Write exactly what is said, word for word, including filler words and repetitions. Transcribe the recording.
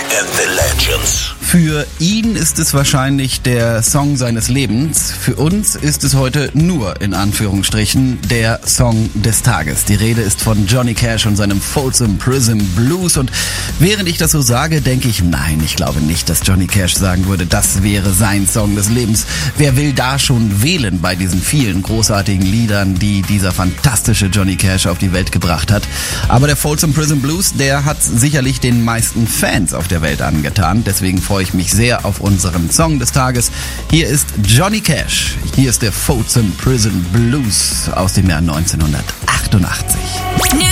and the Legends. Für ihn ist es wahrscheinlich der Song seines Lebens. Für uns ist es heute nur, in Anführungsstrichen, der Song des Tages. Die Rede ist von Johnny Cash und seinem Folsom Prison Blues. Und während ich das so sage, denke ich, nein, ich glaube nicht, dass Johnny Cash sagen würde, das wäre sein Song des Lebens. Wer will da schon wählen bei diesen vielen großartigen Liedern, die dieser fantastische Johnny Cash auf die Welt gebracht hat? Aber der Folsom Prison Blues, der hat sicherlich den meisten Fans auf der Welt angetan. Deswegen freue ich mich sehr auf unseren Song des Tages. Hier ist Johnny Cash. Hier ist der Folsom Prison Blues aus dem Jahr neunzehnhundertachtundachtzig.